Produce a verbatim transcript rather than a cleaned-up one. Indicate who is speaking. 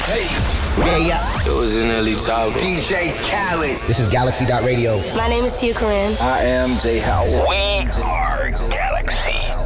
Speaker 1: Hey.
Speaker 2: Yeah, yeah.
Speaker 1: It was in Ellie Top.
Speaker 3: D J Khaled.
Speaker 2: This is Galaxy dot radio.
Speaker 4: My name is Tia Corinne.
Speaker 5: I am Jay Howard.
Speaker 6: We are Galaxy.